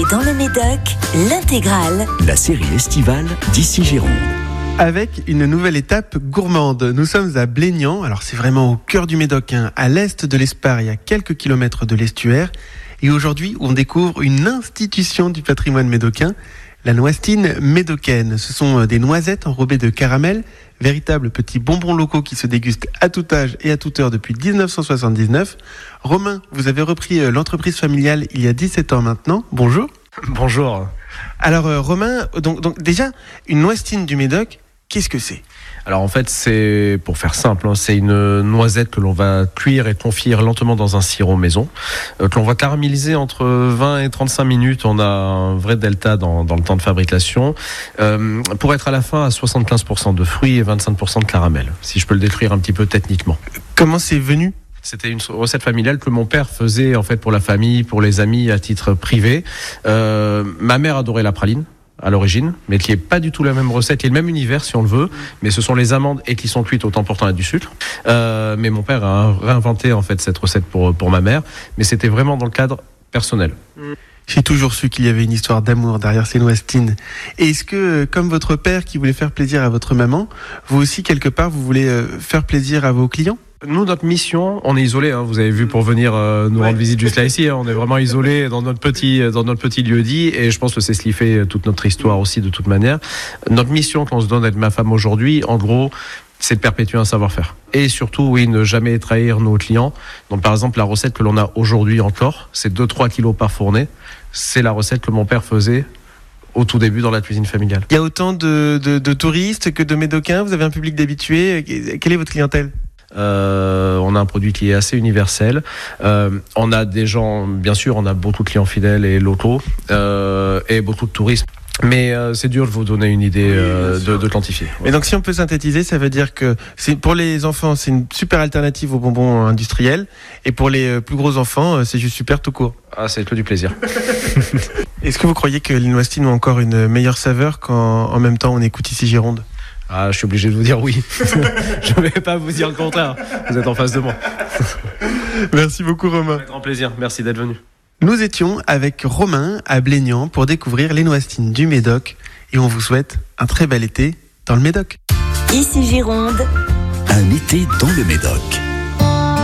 dans le Médoc, l'intégrale. La série estivale d'Ici Gironde. Avec une nouvelle étape gourmande. Nous sommes à Blénian, alors c'est vraiment au cœur du Médoc, à l'est de l'Espare et à quelques kilomètres de l'estuaire. Et aujourd'hui, on découvre une institution du patrimoine médocain, la noisestine médocaine. Ce sont des noisettes enrobées de caramel, véritables petits bonbons locaux qui se dégustent à tout âge et à toute heure depuis 1979. Romain, vous avez repris l'entreprise familiale il y a 17 ans maintenant. Bonjour. Bonjour. Alors Romain, donc déjà, une noisestine du Médoc, qu'est-ce que c'est ? Alors en fait, c'est, pour faire simple, c'est une noisette que l'on va cuire et confire lentement dans un sirop maison, que l'on va caraméliser entre 20 et 35 minutes. On a un vrai delta dans le temps de fabrication, pour être à la fin à 75% de fruits et 25% de caramel, si je peux le décrire un petit peu techniquement. Comment c'est venu ? C'était une recette familiale que mon père faisait en fait pour la famille, pour les amis à titre privé. Ma mère adorait la praline à l'origine, mais qui est pas du tout la même recette, qui est le même univers si on le veut, mais ce sont les amandes et qui sont cuites autant pour du sucre. Mais mon père a réinventé en fait cette recette pour ma mère, mais c'était vraiment dans le cadre personnel. J'ai toujours su qu'il y avait une histoire d'amour derrière ces noisestines. Et est-ce que, comme votre père qui voulait faire plaisir à votre maman, vous aussi quelque part vous voulez faire plaisir à vos clients ? Nous, notre mission, on est isolé. Vous avez vu pour venir nous rendre visite juste là ici. On est vraiment isolé dans notre petit lieu-dit, et je pense que c'est ce qui fait toute notre histoire aussi de toute manière. Notre mission qu'on se donne avec ma femme aujourd'hui, en gros, c'est de perpétuer un savoir-faire. Et surtout, oui, ne jamais trahir nos clients. Donc, par exemple, la recette que l'on a aujourd'hui encore, c'est 2-3 kilos par fournée. C'est la recette que mon père faisait au tout début dans la cuisine familiale. Il y a autant de touristes que de Médocains. Vous avez un public d'habitués. Quelle est votre clientèle ? On a un produit qui est assez universel. On a des gens, bien sûr, on a beaucoup de clients fidèles et locaux, et beaucoup de touristes. Mais c'est dur de vous donner une idée de quantifier. Et donc si on peut synthétiser, ça veut dire que pour les enfants, c'est une super alternative aux bonbons industriels, et pour les plus gros enfants, c'est juste super tout court. Ah, c'est que du plaisir. Est-ce que vous croyez que les noisestines ont encore une meilleure saveur quand en même temps on écoute Ici Gironde ? Ah, je suis obligé de vous dire oui. Je ne vais pas vous dire le contraire. Vous êtes en face de moi. Merci beaucoup Romain. Avec grand plaisir, merci d'être venu. Nous étions avec Romain à Blénian pour découvrir les noisestines du Médoc, et on vous souhaite un très bel été dans le Médoc. Ici Gironde. Un été dans le Médoc.